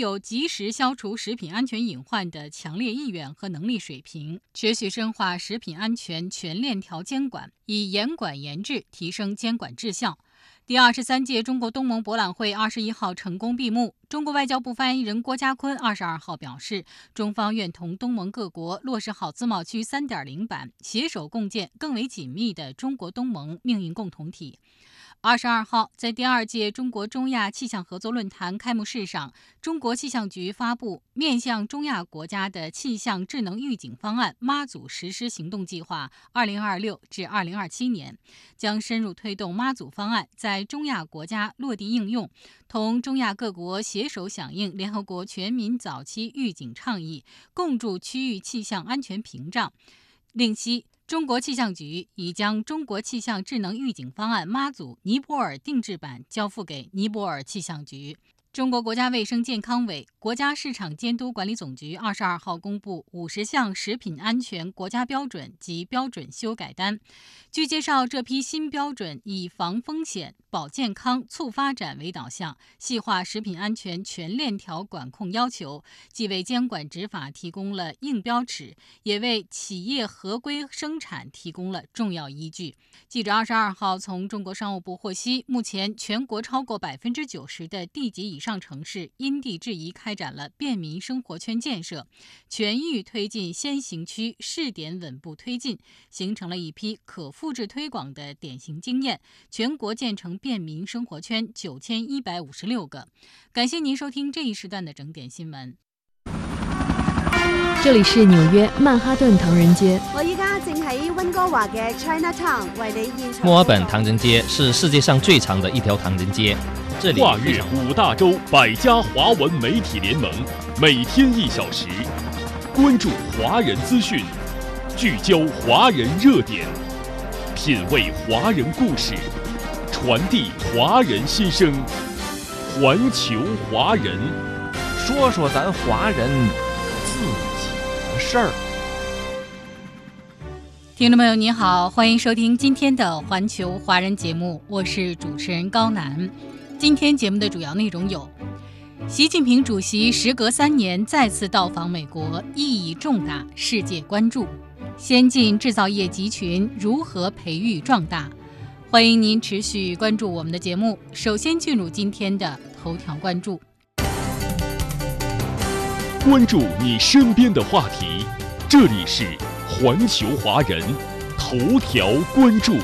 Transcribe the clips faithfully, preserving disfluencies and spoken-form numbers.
有及时消除食品安全隐患的强烈意愿和能力水平，持续深化食品安全全链条监管，以严管严治提升监管质效。第二十三届中国东盟博览会二十一号成功闭幕。中国外交部发言人郭家坤二十二号表示，中方愿同东盟各国落实好自贸区 三点零 版，携手共建更为紧密的中国东盟命运共同体。二十二号，在第二届中国中亚气象合作论坛开幕式上，中国气象局发布面向中亚国家的气象智能预警方案妈祖实施行动计划二零二六至二零二七年，将深入推动妈祖方案在中亚国家落地应用，同中亚各国携手响应联合国全民早期预警倡议，共筑区域气象安全屏障。另悉，中国气象局已将中国气象智能预警方案妈祖尼泊尔定制版交付给尼泊尔气象局。中国国家卫生健康委、国家市场监督管理总局二十二号公布五十项食品安全国家标准及标准修改单。据介绍，这批新标准以防风险、保健康、促发展为导向，细化食品安全全链条管控要求，既为监管执法提供了硬标尺，也为企业合规生产提供了重要依据。记者二十二号从中国商务部获悉，目前全国超过百分之九十的地级以上城市因地制宜开展了便民生活圈建设，全域推进先行区试点稳步推进，形成了一批可复制推广的典型经验。全国建成便民生活圈九千一百五十六个。感谢您收听这一时段的整点新闻。 这里是纽约曼哈顿唐人街。 我依家正喺温哥華嘅 Chinatown 為你現場。 墨爾本唐人街是世界上最長的一條唐人街，這裡跨越五大洲百家華文媒體聯盟，每天一小時，關注華人資訊，聚焦華人熱點，品味華人故事，傳遞華人心聲，環球華人， 說說咱華人自己的事兒。 听众朋友您好，欢迎收听今天的环球华人节目，我是主持人高楠。今天节目的主要内容有：习近平主席时隔三年再次到访美国，意义重大，世界关注；先进制造业集群如何培育壮大？欢迎您持续关注我们的节目。首先进入今天的头条关注。 關注你身邊的話題，這裡是環球華人頭條關注。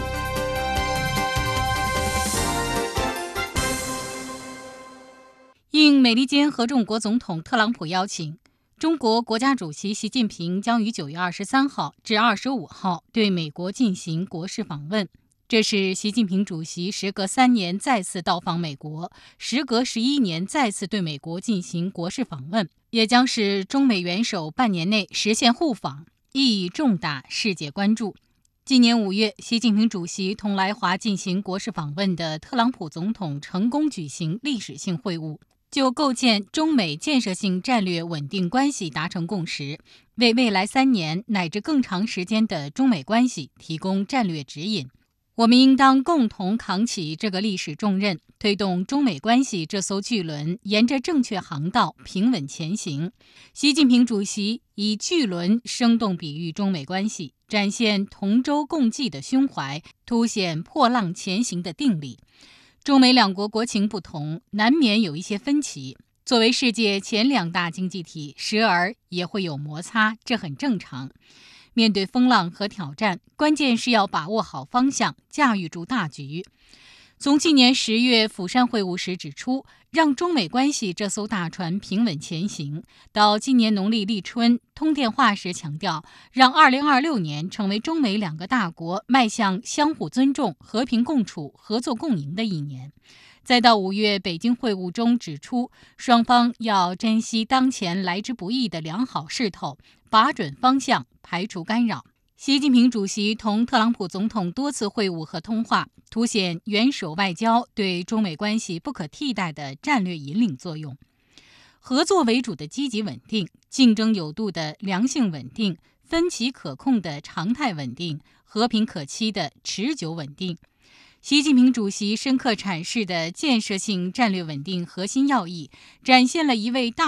应美利坚合众国总統特朗普邀請，中國國家主席習近平將於九月二十三號至二十五號對美國進行國事訪問。這是習近平主席時隔三年再次到訪美國，時隔十一年再次對美國進行國事訪問，也將是中美元首半年內實現互訪，意義重大，世界關注。今年五月，習近平主席同來華進行國事訪問的特朗普總統成功舉行歷史性會晤，就構建中美建設性戰略穩定關係達成共識，為未來三年乃至更長時間的中美關係提供戰略指引。我們應當共同扛起這個歷史重任，推動中美關係這艘巨輪沿着正確航道平穩前行。習近平主席以巨輪生動比喻中美關係，展現同舟共濟的胸懷，凸顯破浪前行的定力。中美兩國國情不同，難免有一些分歧。作為世界前兩大經濟體，時而也會有摩擦，這很正常。面對風浪和挑戰，關鍵是要把握好方向，駕馭住大局。從去年十月釜山會晤時指出，讓中美關係這艘大船平穩前行，到今年農曆立春通電話時強調，讓二零二六年成為中美兩個大國邁向相互尊重、和平共處、合作共贏的一年。再到五月北京會晤中指出，雙方要珍惜當前來之不易的良好勢頭，把準方向，排除干擾。習近平主席同特朗普總統多次會晤和通話，凸顯元首外交對中美關係不可替代的戰略引領作用。合作為主的積極穩定，競爭有度的良性穩定，分歧可控的常態穩定，和平可期的持久穩定。習近平主席深刻闡釋的建設性戰略穩定核心要義，展現了一位大